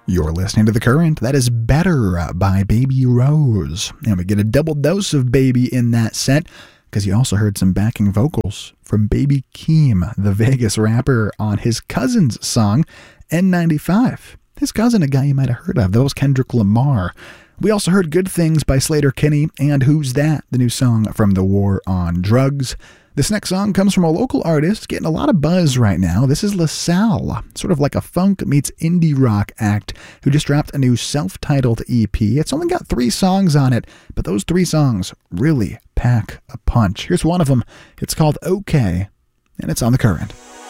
You're listening to The Current. That is Better by Baby Rose. And we get a double dose of Baby in that set because you also heard some backing vocals from Baby Keem, the Vegas rapper, on his cousin's song, N95. His cousin, a guy you might have heard of. That was Kendrick Lamar. We also heard Good Things by Sleater-Kinney and Who's That, the new song from The War on Drugs. This next song comes from a local artist getting a lot of buzz right now. This is LaSalle, sort of like a funk meets indie rock act who just dropped a new self-titled EP. It's only got 3 songs on it, but those 3 songs really pack a punch. Here's one of them. It's called Okay, and it's on The Current.